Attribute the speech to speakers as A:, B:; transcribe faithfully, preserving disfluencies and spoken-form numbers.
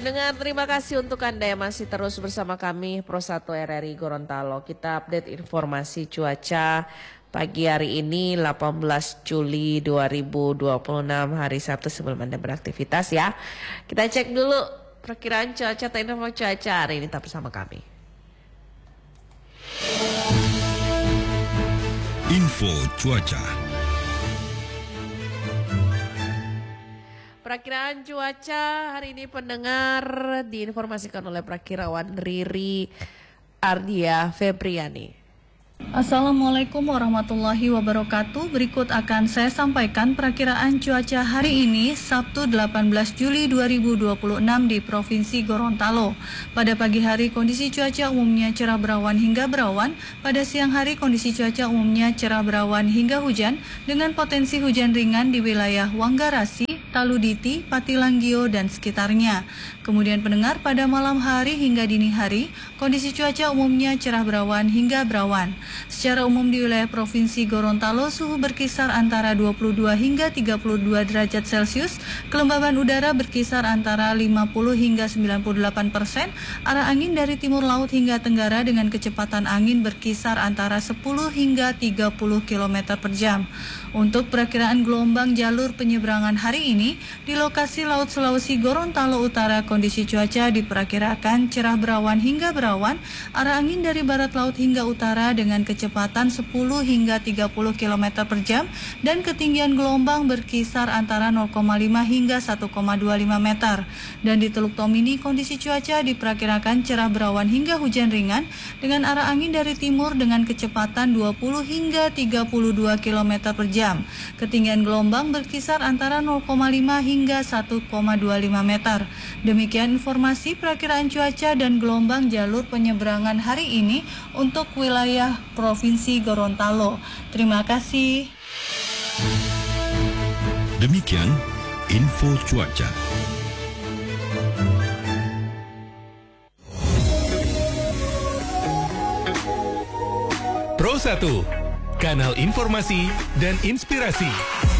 A: Pendengar, terima kasih untuk Anda yang masih terus bersama kami Pro satu R R I Gorontalo. Kita update informasi cuaca pagi hari ini delapan belas Juli dua ribu dua puluh enam, hari Sabtu sebelum Anda beraktivitas ya. Kita cek dulu perkiraan cuaca atau info cuaca hari ini, tetap bersama kami.
B: Info cuaca.
A: Perakiraan cuaca hari ini pendengar diinformasikan oleh Prakirawan Riri Ardia Febriani.
C: Assalamualaikum warahmatullahi wabarakatuh. Berikut akan saya sampaikan perakiraan cuaca hari ini Sabtu delapan belas Juli dua ribu dua puluh enam di Provinsi Gorontalo. Pada pagi hari kondisi cuaca umumnya cerah berawan hingga berawan. Pada siang hari kondisi cuaca umumnya cerah berawan hingga hujan dengan potensi hujan ringan di wilayah Wanggarasi, Taluditi, Patilanggio dan sekitarnya. Kemudian pendengar, pada malam hari hingga dini hari kondisi cuaca umumnya cerah berawan hingga berawan. Secara umum di wilayah Provinsi Gorontalo suhu berkisar antara dua puluh dua hingga tiga puluh dua derajat Celcius, kelembaban udara berkisar antara lima puluh hingga sembilan puluh delapan persen, arah angin dari timur laut hingga tenggara dengan kecepatan angin berkisar antara sepuluh hingga tiga puluh kilometer per jam. Untuk perakiraan gelombang jalur penyeberangan hari ini, di lokasi Laut Sulawesi Gorontalo Utara kondisi cuaca diperkirakan cerah berawan hingga berawan, arah angin dari barat laut hingga utara dengan kecepatan sepuluh hingga tiga puluh kilometer per jam dan ketinggian gelombang berkisar antara nol koma lima hingga satu koma dua lima meter. Dan di Teluk Tomini kondisi cuaca diperkirakan cerah berawan hingga hujan ringan dengan arah angin dari timur dengan kecepatan dua puluh hingga tiga puluh dua kilometer per jam. Ketinggian gelombang berkisar antara nol koma lima hingga satu koma dua lima meter. Demikian informasi perakiraan cuaca dan gelombang jalur penyeberangan hari ini untuk wilayah Provinsi Gorontalo. Terima kasih.
B: Demikian info cuaca.
D: Pro satu, kanal informasi dan inspirasi.